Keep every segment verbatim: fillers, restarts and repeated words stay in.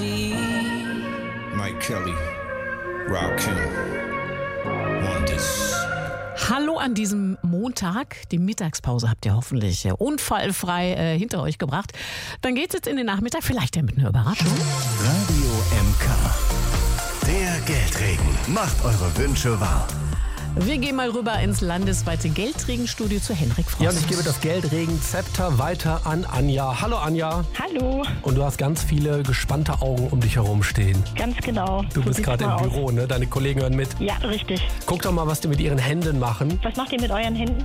see. Mike Kelly, Rakim, Wonders. Hallo an diesem Montag. Die Mittagspause habt ihr hoffentlich äh, unfallfrei äh, hinter euch gebracht. Dann geht's jetzt in den Nachmittag, vielleicht ja mit einer Überraschung. Radio M K. Der Geldregen macht eure Wünsche wahr. Wir gehen mal rüber ins landesweite Geldregenstudio zu Henrik Frost. Ja, und ich gebe das Geldregen-Zepter weiter an Anja. Hallo Anja. Hallo, Und du hast ganz viele gespannte Augen um dich herum stehen. ganz genau. Du So bist sieht's gerade im mal aus. Büro, ne? Deine Kollegen hören mit. Ja, richtig. Guck doch mal, was die mit ihren Händen machen. Was macht ihr mit euren Händen?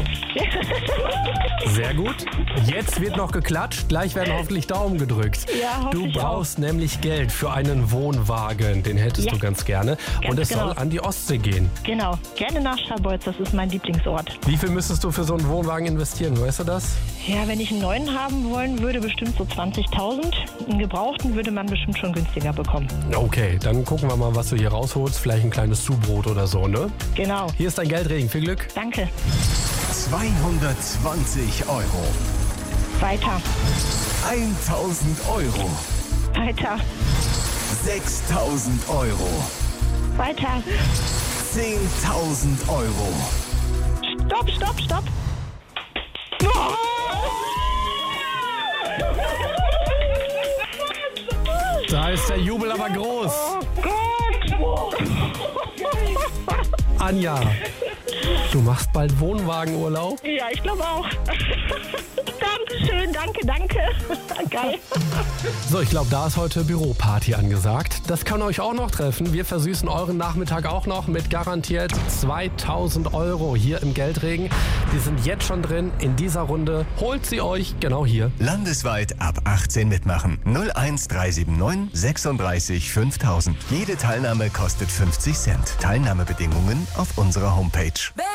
Sehr gut. Jetzt wird noch geklatscht. Gleich werden hoffentlich Daumen gedrückt. Ja, hoffe Du ich brauchst nämlich Geld für einen Wohnwagen. Den hättest Ja. du ganz gerne. Ganz Und es genau. soll an die Ostsee gehen. Genau, gerne nach Scharbeutz, das ist mein Lieblingsort. Wie viel müsstest du für so einen Wohnwagen investieren? Weißt du das? Ja, wenn ich einen neuen haben wollen würde, bestimmt so zwanzigtausend. Einen gebrauchten würde man bestimmt schon günstiger bekommen. Okay, dann gucken wir mal, was du hier rausholst. Vielleicht ein kleines Zubrot oder so, ne? Genau, Hier ist dein Geldregen. Viel Glück. danke. zweihundertzwanzig Euro. Weiter, eintausend Euro. weiter, sechstausend Euro. weiter. zehntausend Euro. Stopp, stopp, stopp. Da ist der Jubel aber groß. Oh Gott! Anja, du machst bald Wohnwagenurlaub? Ja, ich glaube auch. Dankeschön, danke, danke. Geil. So, ich glaube, da ist heute Büroparty angesagt. Das kann euch auch noch treffen. Wir versüßen euren Nachmittag auch noch mit garantiert zweitausend Euro hier im Geldregen. Die sind jetzt schon drin in dieser Runde. Holt sie euch genau hier. Landesweit ab achtzehn mitmachen. null eins drei sieben neun sechsunddreißig fünftausend. Jede Teilnahme kostet fünfzig Cent. Teilnahmebedingungen auf unserer Homepage.